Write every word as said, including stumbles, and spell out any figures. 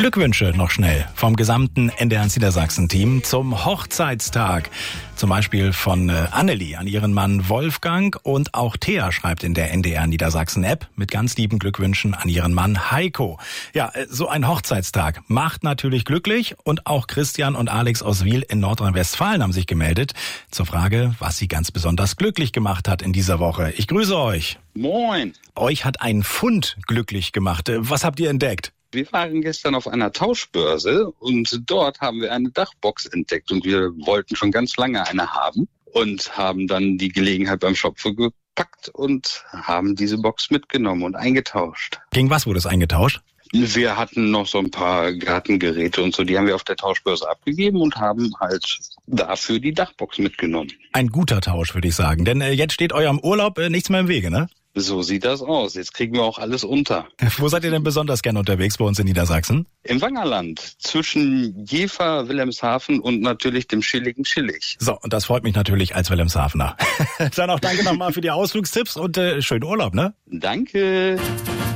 Glückwünsche noch schnell vom gesamten N D R eins Niedersachsen-Team zum Hochzeitstag. Zum Beispiel von äh, Annelie an ihren Mann Wolfgang, und auch Thea schreibt in der N D R Niedersachsen-App mit ganz lieben Glückwünschen an ihren Mann Heiko. Ja, äh, so ein Hochzeitstag macht natürlich glücklich, und auch Christian und Alex aus Wil in Nordrhein-Westfalen haben sich gemeldet zur Frage, was sie ganz besonders glücklich gemacht hat in dieser Woche. Ich grüße euch. Moin. Euch hat ein Fund glücklich gemacht. Was habt ihr entdeckt? Wir waren gestern auf einer Tauschbörse und dort haben wir eine Dachbox entdeckt, und wir wollten schon ganz lange eine haben und haben dann die Gelegenheit beim Schopfe gepackt und haben diese Box mitgenommen und eingetauscht. Gegen was wurde es eingetauscht? Wir hatten noch so ein paar Gartengeräte und so, die haben wir auf der Tauschbörse abgegeben und haben halt dafür die Dachbox mitgenommen. Ein guter Tausch, würde ich sagen, denn äh, jetzt steht eurem Urlaub äh, nichts mehr im Wege, ne? So sieht das aus. Jetzt kriegen wir auch alles unter. Wo seid ihr denn besonders gern unterwegs bei uns in Niedersachsen? Im Wangerland, zwischen Jever, Wilhelmshaven und natürlich dem chilligen Schillig. So, und das freut mich natürlich als Wilhelmshavener. Dann auch danke nochmal für die Ausflugstipps und äh, schönen Urlaub, ne? Danke.